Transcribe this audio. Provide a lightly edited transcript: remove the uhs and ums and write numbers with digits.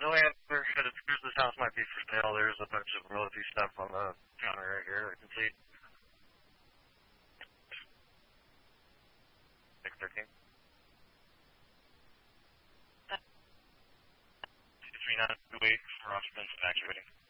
No answer. It appears this house might be for sale. There's a bunch of royalty stuff on the counter right here. I can see. 613. 23928 for occupants evacuating.